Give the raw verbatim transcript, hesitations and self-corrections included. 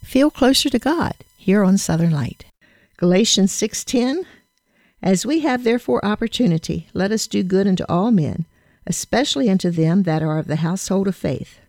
feel closer to God here on Southern Light. Galatians six ten, As we have therefore opportunity, let us do good unto all men, especially unto them that are of the household of faith.